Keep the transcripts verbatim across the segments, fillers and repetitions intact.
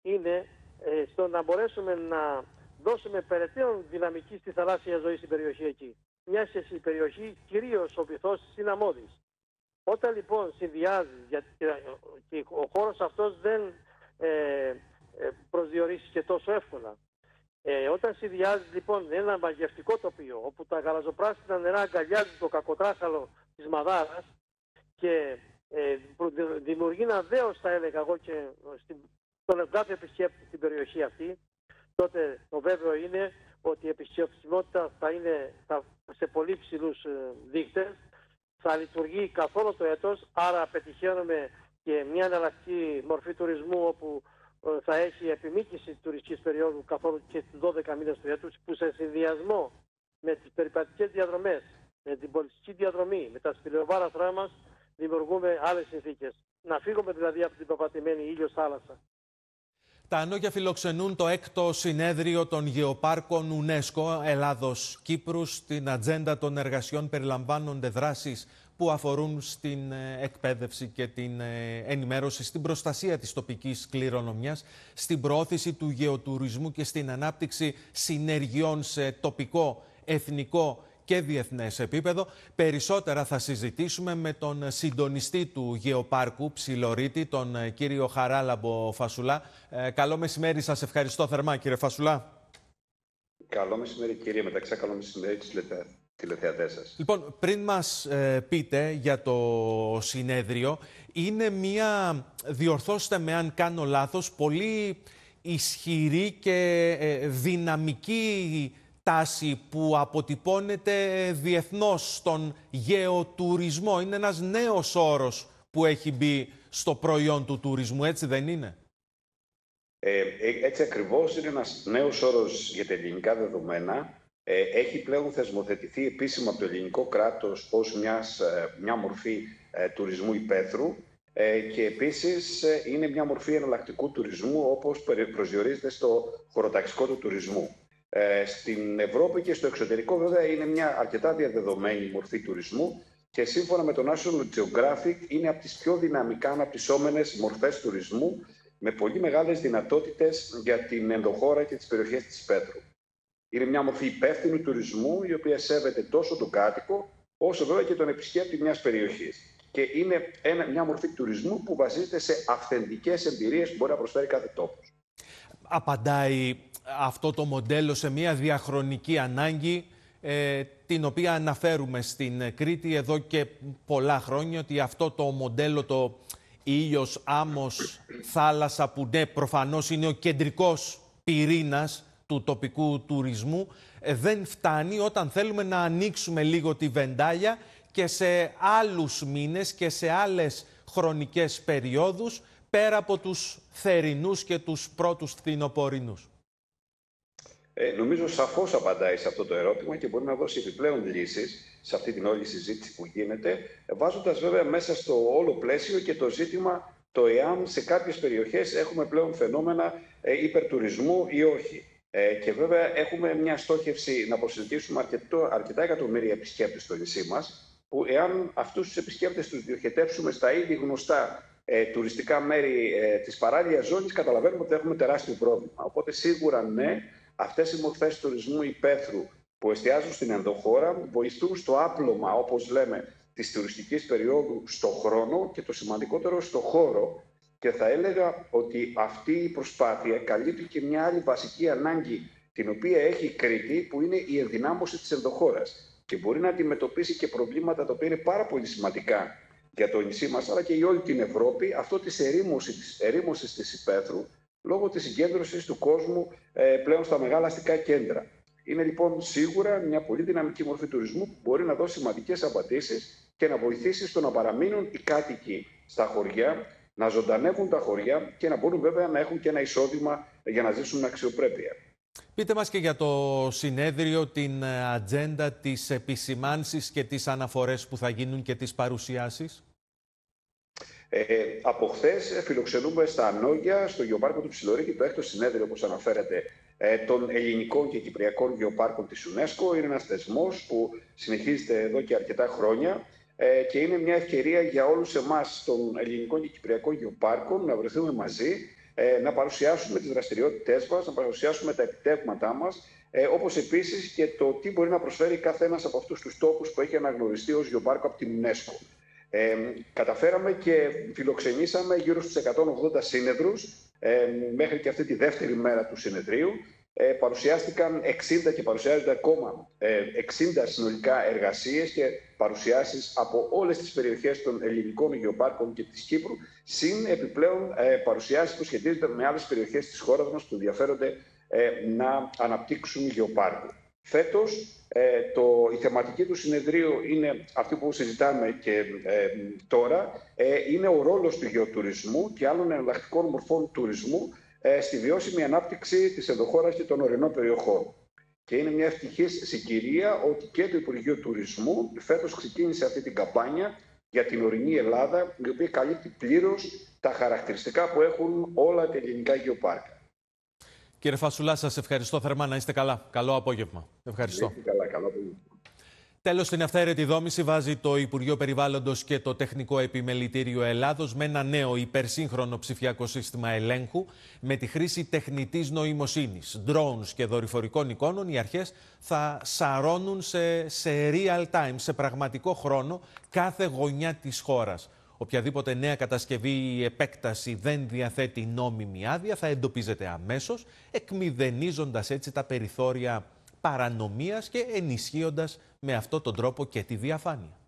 είναι ε, στο να μπορέσουμε να δώσουμε περαιτέρω δυναμική στη θαλάσσια ζωή στην περιοχή εκεί. Μια και η περιοχή κυρίως ο βυθός είναι αμμώδης. Όταν λοιπόν συνδυάζει και ο χώρος αυτός δεν ε, ε, προσδιορίσει και τόσο εύκολα. Ε, όταν συνδυάζει λοιπόν ένα μαγευτικό τοπίο όπου τα γαλαζοπράσινα νερά αγκαλιάζουν το κακοτράχαλο της Μαδάρας και ε, δημιουργεί ένα δέος, θα έλεγα εγώ, και στον κάθε επισκέπτη στην περιοχή αυτή, τότε το βέβαιο είναι ότι η επισκεψιμότητα θα είναι θα, σε πολύ ψηλούς ε, δείκτες, θα λειτουργεί καθόλου το έτος, άρα πετυχαίνουμε και μια εναλλακτική μορφή τουρισμού όπου ε, θα έχει επιμήκυση τουριστικής περίοδου καθόλου και στις δώδεκα μήνες του έτους, που σε συνδυασμό με τις περιπατικές διαδρομές, με την πολιτιστική διαδρομή, με τα σπηλαιοβάραθρά μας, δημιουργούμε άλλες συνθήκες. Να φύγουμε δηλαδή από την πεπατημένη ήλιος θάλασσα. Τα Ανώκια φιλοξενούν το έκτο συνέδριο των Γεωπάρκων UNESCO Ελλάδος-Κύπρου. Στην ατζέντα των εργασιών περιλαμβάνονται δράσεις που αφορούν στην εκπαίδευση και την ενημέρωση, στην προστασία της τοπικής κληρονομιάς, στην προώθηση του γεωτουρισμού και στην ανάπτυξη συνεργειών σε τοπικό, εθνικό και διεθνές επίπεδο. Περισσότερα θα συζητήσουμε με τον συντονιστή του Γεωπάρκου Ψιλορίτη, τον κύριο Χαράλαμπο Φασουλά. Ε, καλό μεσημέρι, σας ευχαριστώ θερμά, κύριε Φασουλά. Καλό μεσημέρι, κύριε Μεταξά, καλό μεσημέρι στις τηλεθεατές σας. Λοιπόν, πριν μας ε, πείτε για το συνέδριο, είναι μια, διορθώστε με αν κάνω λάθος, πολύ ισχυρή και ε, δυναμική τάση που αποτυπώνεται διεθνώς στον γεωτουρισμό. Είναι ένας νέος όρος που έχει μπει στο προϊόν του τουρισμού, έτσι δεν είναι? Ε, έτσι ακριβώς, είναι ένας νέος όρος για τα ελληνικά δεδομένα. Ε, έχει πλέον θεσμοθετηθεί επίσημα από το ελληνικό κράτος ως μιας, μια μορφή ε, τουρισμού υπαίθρου ε, και επίσης ε, είναι μια μορφή εναλλακτικού τουρισμού, όπως προσδιορίζεται στο χωροταξικό του τουρισμού. Ε, στην Ευρώπη και στο εξωτερικό βέβαια είναι μια αρκετά διαδεδομένη μορφή τουρισμού και σύμφωνα με το National Geographic είναι από τις πιο δυναμικά αναπτυσσόμενες μορφές τουρισμού, με πολύ μεγάλες δυνατότητες για την ενδοχώρα και τις περιοχές της υπαίθρου. Είναι μια μορφή υπεύθυνου τουρισμού, η οποία σέβεται τόσο τον κάτοικο όσο βέβαια και τον επισκέπτη μιας περιοχής. Και είναι ένα, μια μορφή τουρισμού που βασίζεται σε αυθεντικές εμπειρίες που μπορεί να προσφέρει κάθε τόπος. Απαντάει αυτό το μοντέλο σε μια διαχρονική ανάγκη, ε, την οποία αναφέρουμε στην Κρήτη εδώ και πολλά χρόνια, ότι αυτό το μοντέλο, το ήλιος, άμμος, θάλασσα, που ναι, προφανώς είναι ο κεντρικός πυρήνας του τοπικού τουρισμού, ε, δεν φτάνει όταν θέλουμε να ανοίξουμε λίγο τη βεντάλια και σε άλλους μήνες και σε άλλες χρονικές περιόδους, πέρα από τους θερινούς και τους πρώτους φθινοπορεινούς. Ε, νομίζω σαφώς απαντάει σε αυτό το ερώτημα και μπορεί να δώσει επιπλέον λύσεις σε αυτή την όλη συζήτηση που γίνεται, βάζοντας βέβαια μέσα στο όλο πλαίσιο και το ζήτημα το εάν σε κάποιες περιοχές έχουμε πλέον φαινόμενα ε, υπερτουρισμού ή όχι. Ε, και βέβαια έχουμε μια στόχευση να προσελκύσουμε αρκετό, αρκετά εκατομμύρια επισκέπτες στο νησί μας, που εάν αυτούς τους επισκέπτες τους διοχετεύσουμε στα ήδη γνωστά ε, τουριστικά μέρη ε, της παράλιας ζώνης, καταλαβαίνουμε ότι έχουμε τεράστιο πρόβλημα. Οπότε σίγουρα ναι, αυτές οι μορφές τουρισμού υπαίθρου που εστιάζουν στην ενδοχώρα βοηθούν στο άπλωμα, όπως λέμε, της τουριστικής περίοδου στο χρόνο και το σημαντικότερο στο χώρο. Και θα έλεγα ότι αυτή η προσπάθεια καλύπτει και μια άλλη βασική ανάγκη την οποία έχει η Κρήτη, που είναι η ενδυνάμωση της ενδοχώρας. Και μπορεί να αντιμετωπίσει και προβλήματα τα οποία είναι πάρα πολύ σημαντικά για το νησί μας, αλλά και για όλη την Ευρώπη, αυτό της ερήμωσης, ερήμωσης της υπαίθρου, λόγω της συγκέντρωσης του κόσμου ε, πλέον στα μεγάλα αστικά κέντρα. Είναι λοιπόν σίγουρα μια πολύ δυναμική μορφή τουρισμού που μπορεί να δώσει σημαντικές απαντήσεις και να βοηθήσει στο να παραμείνουν οι κάτοικοι στα χωριά, να ζωντανεύουν τα χωριά και να μπορούν βέβαια να έχουν και ένα εισόδημα για να ζήσουν με αξιοπρέπεια. Πείτε μας και για το συνέδριο, την ατζέντα, τις επισημάνσεις και τις αναφορές που θα γίνουν και τις παρουσιάσεις. Ε, από χθες φιλοξενούμε στα Ανώγια, στο Γεωπάρκο του Ψιλορίτη, το έκτο συνέδριο, όπως αναφέρατε, ε, των ελληνικών και κυπριακών γεωπάρκων της UNESCO. Είναι ένας θεσμός που συνεχίζεται εδώ και αρκετά χρόνια ε, και είναι μια ευκαιρία για όλους εμάς των ελληνικών και κυπριακών γεωπάρκων να βρεθούμε μαζί ε, να παρουσιάσουμε τις δραστηριότητές μας, να παρουσιάσουμε τα επιτεύγματά μας, ε, όπως επίσης και το τι μπορεί να προσφέρει κάθε ένας από αυτούς τους τόπους που έχει αναγνωριστεί ως γεωπάρκο από την UNESCO. Ε, καταφέραμε και φιλοξενήσαμε γύρω στους εκατόν ογδόντα σύνεδρους ε, μέχρι και αυτή τη δεύτερη μέρα του συνεδρίου. Ε, παρουσιάστηκαν εξήντα και παρουσιάζονται ακόμα ε, εξήντα συνολικά εργασίες και παρουσιάσεις από όλες τις περιοχές των ελληνικών γεωπάρκων και της Κύπρου, συν επιπλέον ε, παρουσιάσεις που σχετίζονται με άλλες περιοχές της χώρας μας που ενδιαφέρονται ε, να αναπτύξουν γεωπάρκο. Φέτος ε, το, η θεματική του συνεδρίου είναι αυτή που συζητάμε και ε, τώρα, ε, είναι ο ρόλος του γεωτουρισμού και άλλων εναλλακτικών μορφών τουρισμού ε, στη βιώσιμη ανάπτυξη της ενδοχώρας και των ορεινών περιοχών. Και είναι μια ευτυχής συγκυρία ότι και το Υπουργείο Τουρισμού φέτος ξεκίνησε αυτή την καμπάνια για την ορεινή Ελλάδα, η οποία καλύπτει πλήρως τα χαρακτηριστικά που έχουν όλα τα ελληνικά γεωπάρκα. Κύριε Φασουλά, σας ευχαριστώ θερμά. Να είστε καλά. Καλό απόγευμα. Ευχαριστώ. Καλά, καλό απόγευμα. Τέλος, στην αυθαίρετη δόμηση βάζει το Υπουργείο Περιβάλλοντος και το Τεχνικό Επιμελητήριο Ελλάδος με ένα νέο υπερσύγχρονο ψηφιακό σύστημα ελέγχου με τη χρήση τεχνητής νοημοσύνης, drones και δορυφορικών εικόνων. Οι αρχές θα σαρώνουν σε, σε real time, σε πραγματικό χρόνο, κάθε γωνιά της χώρας. Οποιαδήποτε νέα κατασκευή ή επέκταση δεν διαθέτει νόμιμη άδεια θα εντοπίζεται αμέσως, εκμηδενίζοντας έτσι τα περιθώρια παρανομίας και ενισχύοντας με αυτόν τον τρόπο και τη διαφάνεια.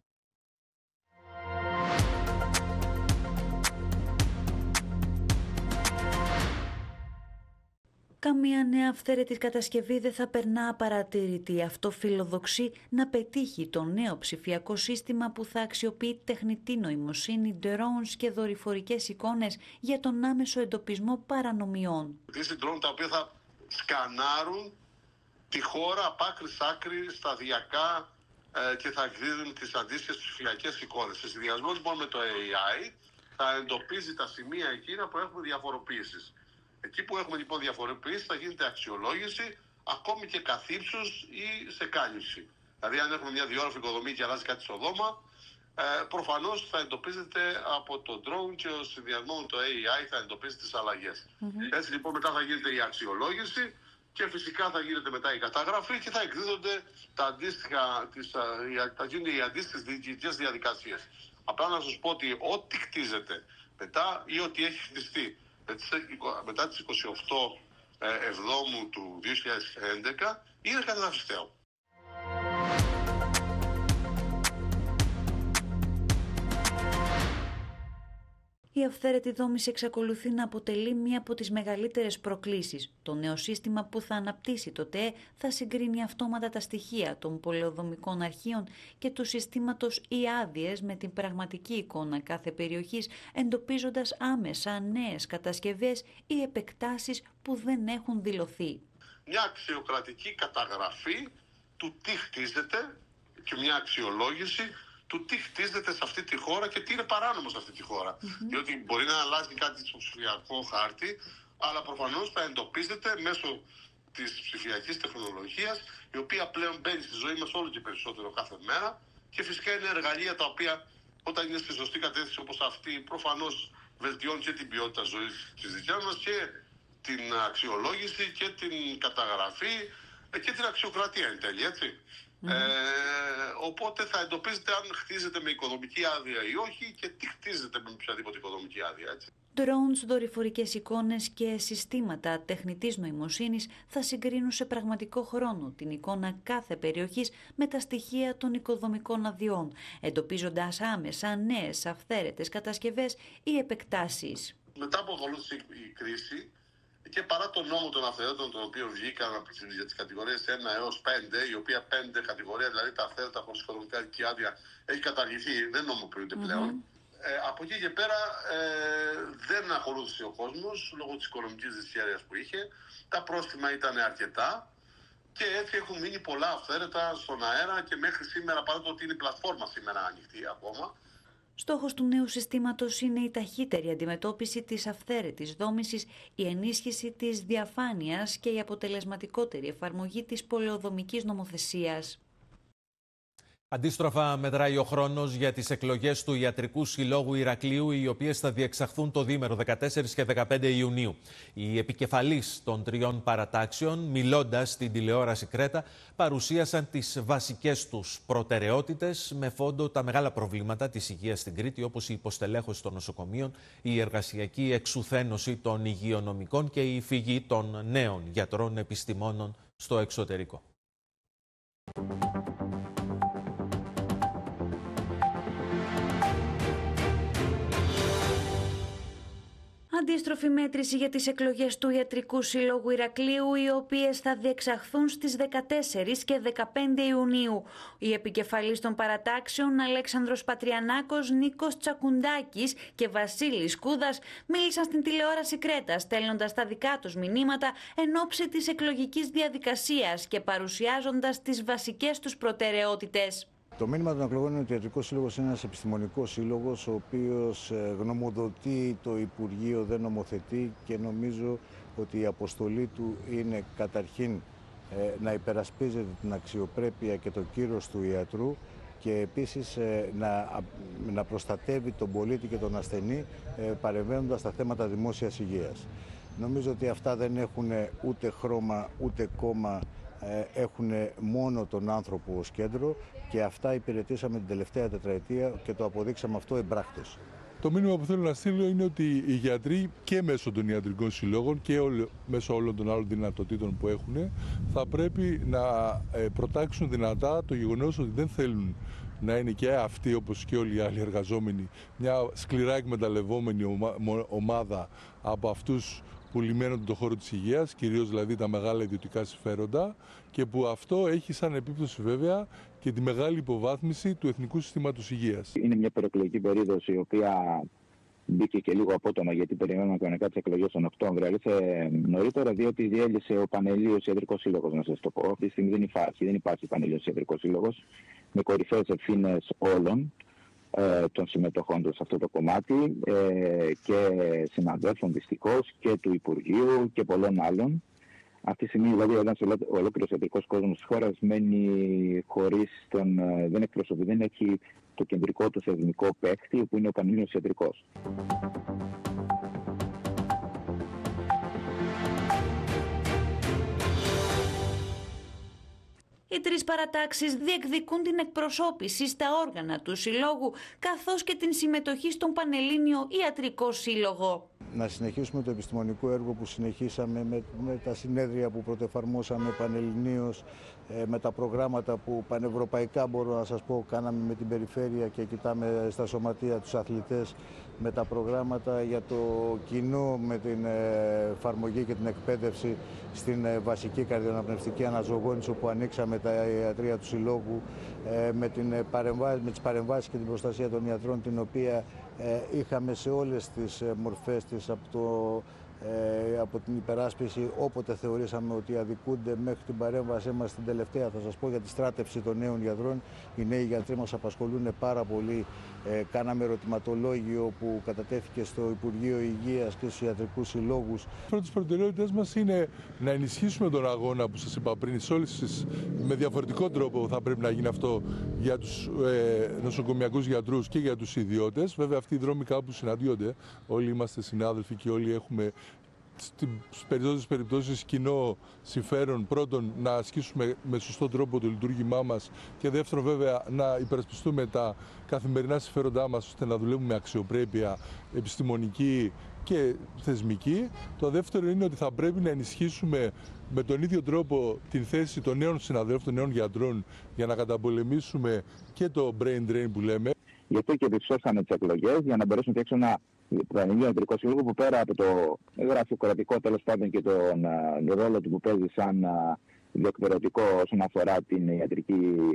Καμία νέα αυθαίρετη κατασκευή δεν θα περνά απαρατήρητη. Αυτό φιλοδοξεί να πετύχει το νέο ψηφιακό σύστημα που θα αξιοποιεί τεχνητή νοημοσύνη, drones και δορυφορικές εικόνες για τον άμεσο εντοπισμό παρανομιών. Είναι drone τα οποία θα σκανάρουν τη χώρα από άκρη σ' άκρη σταδιακά ε, και θα εκδίδουν τις αντίστοιχες ψηφιακές εικόνες. Σε συνδυασμό λοιπόν με το έι άι θα εντοπίζει τα σημεία εκείνα που έχουμε διαφοροποίησεις. Εκεί που έχουμε λοιπόν διαφοροποίηση θα γίνεται αξιολόγηση ακόμη και καθ' ύψους ή σε κάλυψη. Δηλαδή αν έχουμε μια διόρροφη οικοδομή και αλλάζει κάτι στο δώμα, ε, προφανώς θα εντοπίζεται από το drone και ο συνδυασμό με το έι άι θα εντοπίζει τις αλλαγές. Mm-hmm. Έτσι λοιπόν μετά θα γίνεται η αξιολόγηση και φυσικά θα γίνεται μετά η καταγραφή και θα εκδίδονται τα αντίστοιχα, τις, θα γίνονται οι αντίστοιχες διοικητικές διαδικασίες. Απλά να σας πω ότι ό,τι κτίζεται μετά ή ό,τι έχει χτιστεί μετά τις είκοσι οκτώ Εβδόμου του δύο χιλιάδες έντεκα είναι καταδαφιστέο. Η αυθαίρετη δόμηση εξακολουθεί να αποτελεί μία από τις μεγαλύτερες προκλήσεις. Το νέο σύστημα που θα αναπτύσσει το ΤΕΕ θα συγκρίνει αυτόματα τα στοιχεία των πολεοδομικών αρχείων και του συστήματος οι άδειες με την πραγματική εικόνα κάθε περιοχής, εντοπίζοντας άμεσα νέες κατασκευές ή επεκτάσεις που δεν έχουν δηλωθεί. Μια αξιοκρατική καταγραφή του τι χτίζεται και μια αξιολόγηση του τι χτίζεται σε αυτή τη χώρα και τι είναι παράνομο σε αυτή τη χώρα. Mm-hmm. Διότι μπορεί να αλλάζει κάτι στο ψηφιακό χάρτη, αλλά προφανώς θα εντοπίζεται μέσω της ψηφιακής τεχνολογίας, η οποία πλέον μπαίνει στη ζωή μας όλο και περισσότερο κάθε μέρα και φυσικά είναι εργαλεία τα οποία όταν είναι στη σωστή κατεύθυνση όπως αυτή, προφανώς βελτιώνει και την ποιότητα ζωής της δικιάς μας και την αξιολόγηση και την καταγραφή και την αξιοκρατία εν τέλει, έτσι. Mm. Ε, οπότε θα εντοπίζετε αν χτίζεται με οικοδομική άδεια ή όχι και τι χτίζεται με οποιαδήποτε οικοδομική άδεια, έτσι. Drones, δορυφορικές εικόνες και συστήματα τεχνητής νοημοσύνης θα συγκρίνουν σε πραγματικό χρόνο την εικόνα κάθε περιοχής με τα στοιχεία των οικοδομικών αδειών, εντοπίζοντας άμεσα νέες αυθαίρετες κατασκευές ή επεκτάσεις. Μετά από ακολούθησε η κρίση, και παρά τον νόμο των αυθαιρέτων, τον οποίο βγήκαν για τις κατηγορίες ένα έως πέντε, η οποία πέντε κατηγορία, δηλαδή τα αυθαίρετα χωρίς οικοδομική άδεια, έχει καταργηθεί, δεν νομοποιούνται πλέον. Mm-hmm. Ε, από εκεί και πέρα ε, δεν ακολούθησε ο κόσμος λόγω της οικονομικής δυσχέρειας που είχε. Τα πρόστιμα ήταν αρκετά και έτσι έχουν μείνει πολλά αυθαίρετα στον αέρα και μέχρι σήμερα, παρά το ότι είναι η πλατφόρμα σήμερα ανοιχτή ακόμα. Στόχος του νέου συστήματος είναι η ταχύτερη αντιμετώπιση της αυθαίρετης δόμησης, η ενίσχυση της διαφάνειας και η αποτελεσματικότερη εφαρμογή της πολεοδομικής νομοθεσίας. Αντίστροφα μετράει ο χρόνος για τις εκλογές του Ιατρικού Συλλόγου Ηρακλείου, οι οποίες θα διεξαχθούν το διήμερο δεκατέσσερις και δεκαπέντε Ιουνίου. Οι επικεφαλείς των τριών παρατάξεων, μιλώντας στην τηλεόραση Κρέτα, παρουσίασαν τις βασικές τους προτεραιότητες με φόντο τα μεγάλα προβλήματα της υγείας στην Κρήτη, όπως η υποστελέχωση των νοσοκομείων, η εργασιακή εξουθένωση των υγειονομικών και η φυγή των νέων γιατρών επιστημόνων στο εξωτερικό. Αντίστροφη μέτρηση για τις εκλογές του Ιατρικού Συλλόγου Ηρακλείου, οι οποίες θα διεξαχθούν στις δεκατέσσερις και δεκαπέντε Ιουνίου. Οι επικεφαλείς των παρατάξεων Αλέξανδρος Πατριανάκος, Νίκος Τσακουντάκης και Βασίλης Κούδας μίλησαν στην τηλεόραση Κρέτα, στέλνοντας τα δικά τους μηνύματα εν ώψη της εκλογικής διαδικασίας και παρουσιάζοντας τις βασικές τους προτεραιότητες. Το μήνυμα των εκλογών είναι ότι ο Ιατρικός Σύλλογος είναι ένας επιστημονικός σύλλογος, ο οποίος γνωμοδοτεί το Υπουργείο, δεν νομοθετεί, και νομίζω ότι η αποστολή του είναι καταρχήν να υπερασπίζεται την αξιοπρέπεια και το κύρος του ιατρού και επίσης να, να προστατεύει τον πολίτη και τον ασθενή παρεμβαίνοντας στα θέματα δημόσιας υγείας. Νομίζω ότι αυτά δεν έχουν ούτε χρώμα ούτε κόμμα, έχουν μόνο τον άνθρωπο ως κέντρο και αυτά υπηρετήσαμε την τελευταία τετραετία και το αποδείξαμε αυτό εμπράκτος. Το μήνυμα που θέλω να στείλω είναι ότι οι γιατροί και μέσω των ιατρικών συλλόγων και όλο, μέσω όλων των άλλων δυνατοτήτων που έχουν θα πρέπει να προτάξουν δυνατά το γεγονός ότι δεν θέλουν να είναι και αυτοί, όπως και όλοι οι άλλοι εργαζόμενοι, μια σκληρά εκμεταλλευόμενη ομάδα από αυτούς που λιμένονται τον χώρο της υγείας, κυρίως δηλαδή τα μεγάλα ιδιωτικά συμφέροντα, και που αυτό έχει σαν επίπτωση βέβαια και τη μεγάλη υποβάθμιση του εθνικού συστήματος υγείας. Είναι μια προεκλογική περίοδος η οποία μπήκε και λίγο απότομα, γιατί περιμένουμε κανονικά τις εκλογές τον Οκτώβριο. Αλήθεια νωρίτερα, διότι διέλυσε ο Πανελλήνιος Ιατρικός Σύλλογος, να σας το πω. Αυτή τη στιγμή δεν υπάρχει, δεν υπάρχει Πανελλήνιος Ιατρικός Σύλλογος, με κορυφαίες ευθύνες όλων των συμμετοχών του σε αυτό το κομμάτι ε, και συναδέλφων δυστυχώς και του Υπουργείου και πολλών άλλων. Αυτή τη στιγμή δηλαδή ένας ολόκληρος ιατρικός κόσμος της χώρας μένει χωρίς τον, δεν εκπροσωπεί, δεν έχει το κεντρικό του θεσμικό παίκτη που είναι ο Πανελλήνιος Ιατρικός. Οι τρεις παρατάξεις διεκδικούν την εκπροσώπηση στα όργανα του Συλλόγου, καθώς και την συμμετοχή στον Πανελλήνιο Ιατρικό Σύλλογο. Να συνεχίσουμε το επιστημονικό έργο που συνεχίσαμε με, με τα συνέδρια που πρωτοεφαρμόσαμε πανελληνίως, ε, με τα προγράμματα που πανευρωπαϊκά, μπορώ να σας πω, κάναμε με την περιφέρεια και κοιτάμε στα σωματεία τους αθλητές, με τα προγράμματα για το κοινό, με την εφαρμογή και την εκπαίδευση στην βασική καρδιοαναπνευστική αναζωογόνηση, όπου ανοίξαμε τα ιατρεία του Συλλόγου, με, την παρεμβάση, με τις παρεμβάσεις και την προστασία των ιατρών, την οποία είχαμε σε όλες τις μορφές της, από, το, ε, από την υπεράσπιση όποτε θεωρήσαμε ότι αδικούνται, μέχρι την παρέμβασή μας την τελευταία. Θα σας πω για τη στράτευση των νέων γιατρών. Οι νέοι γιατροί μας απασχολούν πάρα πολύ. Ε, κάναμε ερωτηματολόγιο που κατατέθηκε στο Υπουργείο Υγείας και στους ιατρικούς συλλόγους. Πρώτη τις προτεραιότητες μας είναι να ενισχύσουμε τον αγώνα που σας είπα πριν, σε όλες τις, με διαφορετικό τρόπο θα πρέπει να γίνει αυτό για τους ε, νοσοκομιακούς γιατρούς και για τους ιδιώτες. Βέβαια αυτοί οι δρόμοι κάπου συναντιόνται. Όλοι είμαστε συνάδελφοι και όλοι έχουμε στις περισσότερες περιπτώσεις κοινό συμφέρον, πρώτον να ασκήσουμε με σωστό τρόπο το λειτουργήμά μας και δεύτερον βέβαια να υπερασπιστούμε τα καθημερινά συμφέροντά μας ώστε να δουλεύουμε με αξιοπρέπεια επιστημονική και θεσμική. Το δεύτερο είναι ότι θα πρέπει να ενισχύσουμε με τον ίδιο τρόπο την θέση των νέων συναδέλφων, των νέων γιατρών, για να καταπολεμήσουμε και το brain drain που λέμε. Γι' αυτό και διψώσαμε τις εκλογές, για να μπορέσουμε να φτιάξουμε ένα Πανελλήνιο Ιατρικό Σύλλογο που πέρα από το γραφειοκρατικό τέλος πάντων και τον uh, ρόλο του που παίζει σαν uh, διεκπαιρεωτικό όσον αφορά την ιατρική,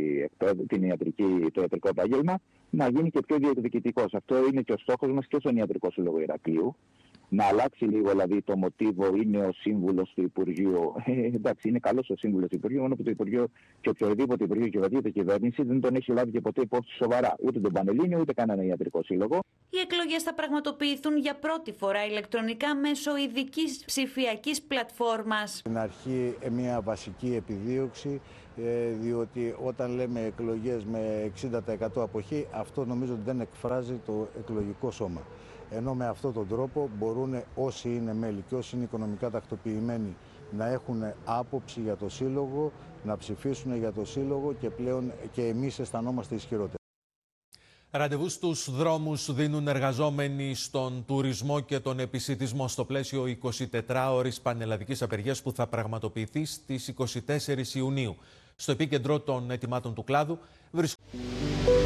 την ιατρική, το ιατρικό επάγγελμα, να γίνει και πιο διεκδικητικός. Αυτό είναι και ο στόχος μας και στον Ιατρικό Σύλλογο Ηρακλείου. να αλλάξει λίγο δηλαδή το μοτίβο, είναι ο σύμβουλος του Υπουργείου. Ε, εντάξει, είναι καλός ο σύμβουλος του Υπουργείου, μόνο που το Υπουργείο και οποιοδήποτε Υπουργείο και οποιαδήποτε κυβέρνηση δεν τον έχει λάβει και ποτέ υπόψη σοβαρά. Ούτε τον Πανελλήνιο, ούτε κανένα ιατρικό σύλλογο. Οι εκλογές θα πραγματοποιηθούν για πρώτη φορά ηλεκτρονικά μέσω ειδικής ψηφιακής πλατφόρμας. Στην αρχή μια βασική επιδίωξη, διότι όταν λέμε εκλογές με εξήντα τοις εκατό αποχή, αυτό νομίζω ότι δεν εκφράζει το εκλογικό σώμα. Ενώ με αυτόν τον τρόπο μπορούν όσοι είναι μέλη και όσοι είναι οικονομικά τακτοποιημένοι να έχουν άποψη για το σύλλογο, να ψηφίσουν για το σύλλογο και πλέον και εμείς αισθανόμαστε ισχυρότεροι. Ραντεβού στους δρόμους δίνουν εργαζόμενοι στον τουρισμό και τον επισιτισμό στο πλαίσιο εικοσιτετράωρης πανελλαδικής απεργίας που θα πραγματοποιηθεί στις είκοσι τέσσερις Ιουνίου. Στο επίκεντρο των αιτημάτων του κλάδου βρίσκονται